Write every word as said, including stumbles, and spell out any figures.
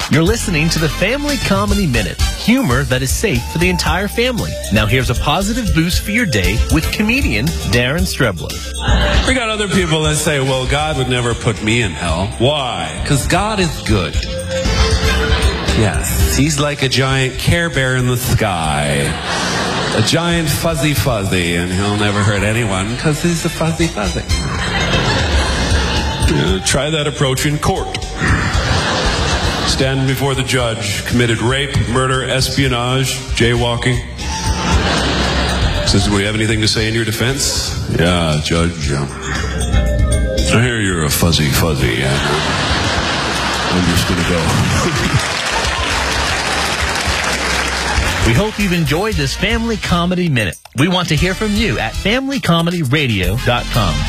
You're listening to the Family Comedy Minute. Humor that is safe for the entire family. Now here's a positive boost for your day with comedian Darren Strebler. We got other people that say, well, God would never put me in hell. Why? Because God is good. Yes, he's like a giant Care Bear in the sky. A giant fuzzy fuzzy, and he'll never hurt anyone because he's a fuzzy fuzzy. Yeah, try that approach in court. Stand before the judge, committed rape, murder, espionage, jaywalking. Says, do we have anything to say in your defense? Yeah, Judge. Um, I hear you're a fuzzy fuzzy. And I'm just going to go. We hope you've enjoyed this Family Comedy Minute. We want to hear from you at family comedy radio dot com.